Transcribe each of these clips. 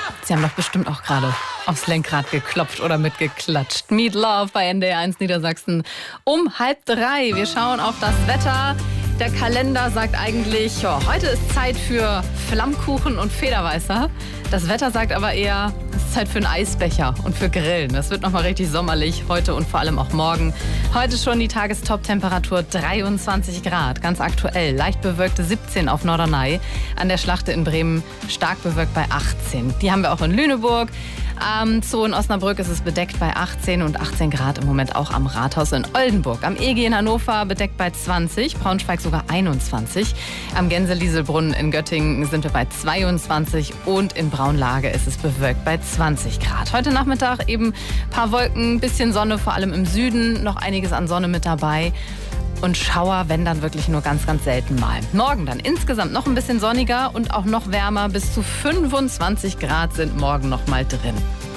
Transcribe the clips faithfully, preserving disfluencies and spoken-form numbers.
Sie haben doch bestimmt auch gerade aufs Lenkrad geklopft oder mitgeklatscht. Meat Love bei N D R eins Niedersachsen um halb drei. Wir schauen auf das Wetter. Der Kalender sagt eigentlich, oh, heute ist Zeit für Flammkuchen und Federweißer. Das Wetter sagt aber eher, es ist Zeit für einen Eisbecher und für Grillen. Das wird nochmal richtig sommerlich, heute und vor allem auch morgen. Heute schon die Tagestop-Temperatur dreiundzwanzig Grad, ganz aktuell. Leicht bewölkte siebzehn auf Norderney. An der Schlachte in Bremen stark bewölkt bei achtzehn. Die haben wir auch in Lüneburg. Am Zoo in Osnabrück ist es bedeckt bei achtzehn und achtzehn Grad im Moment auch am Rathaus in Oldenburg. Am E G in Hannover bedeckt bei zwanzig, Braunschweig sogar einundzwanzig. Am Gänselieselbrunnen in Göttingen sind wir bei zweiundzwanzig und in Braunlage ist es bewölkt bei zwanzig Grad. Heute Nachmittag eben ein paar Wolken, bisschen Sonne, vor allem im Süden, noch einiges an Sonne mit dabei. Und Schauer, wenn dann wirklich nur ganz, ganz selten mal. Morgen dann insgesamt noch ein bisschen sonniger und auch noch wärmer. Bis zu fünfundzwanzig Grad sind morgen noch mal drin.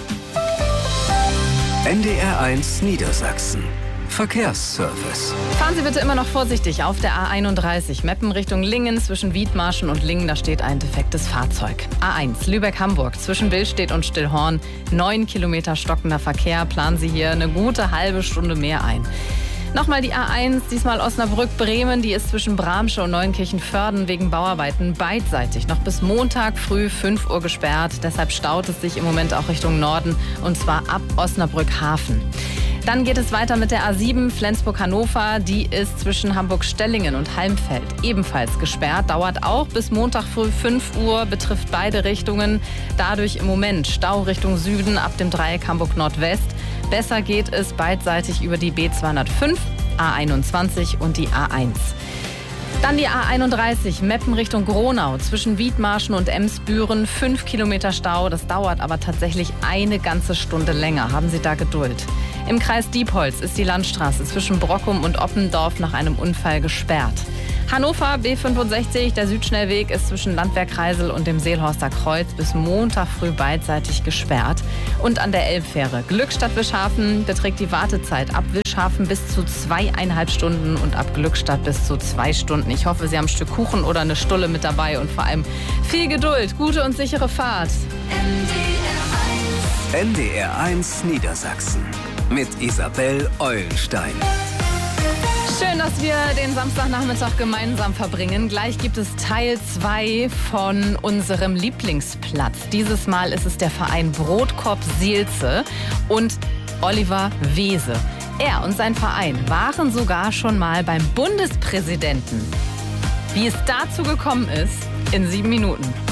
N D R eins Niedersachsen. Verkehrsservice. Fahren Sie bitte immer noch vorsichtig auf der A einunddreißig. Meppen Richtung Lingen zwischen Wiedmarschen und Lingen. Da steht ein defektes Fahrzeug. A eins Lübeck-Hamburg zwischen Billstedt und Stillhorn. Neun Kilometer stockender Verkehr. Planen Sie hier eine gute halbe Stunde mehr ein. Nochmal die A eins, diesmal Osnabrück-Bremen, die ist zwischen Bramsche und Neunkirchen-Vörden wegen Bauarbeiten beidseitig noch bis Montag früh fünf Uhr gesperrt. Deshalb staut es sich im Moment auch Richtung Norden und zwar ab Osnabrück-Hafen. Dann geht es weiter mit der A sieben Flensburg-Hannover. Die ist zwischen Hamburg-Stellingen und Halmfeld ebenfalls gesperrt. Dauert auch bis Montag früh fünf Uhr, betrifft beide Richtungen. Dadurch im Moment Stau Richtung Süden ab dem Dreieck Hamburg-Nordwest. Besser geht es beidseitig über die B zweihundertfünf, A einundzwanzig und die A eins. Dann die A einunddreißig, Meppen Richtung Gronau, zwischen Wiedmarschen und Emsbüren, fünf Kilometer Stau. Das dauert aber tatsächlich eine ganze Stunde länger. Haben Sie da Geduld. Im Kreis Diepholz ist die Landstraße zwischen Brockum und Oppendorf nach einem Unfall gesperrt. Hannover B fünfundsechzig, der Südschnellweg ist zwischen Landwehr Kreisel und dem Seelhorster Kreuz bis Montag früh beidseitig gesperrt. Und an der Elbfähre Glückstadt-Wischhafen beträgt die Wartezeit ab Wischhafen bis zu zweieinhalb Stunden und ab Glückstadt bis zu zwei Stunden. Ich hoffe, Sie haben ein Stück Kuchen oder eine Stulle mit dabei und vor allem viel Geduld. Gute und sichere Fahrt. N D R eins Niedersachsen mit Isabel Eulenstein. Schön, dass wir den Samstagnachmittag gemeinsam verbringen. Gleich gibt es Teil zwei von unserem Lieblingsplatz. Dieses Mal ist es der Verein Brotkorb Seelze und Oliver Wese. Er und sein Verein waren sogar schon mal beim Bundespräsidenten. Wie es dazu gekommen ist, in sieben Minuten.